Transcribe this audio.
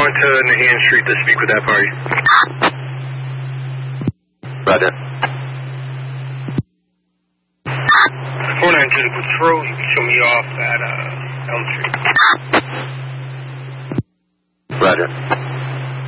on to Nahan Street to speak with that party. Roger. 492 Patrol, you can show me off at Elm Street. Roger.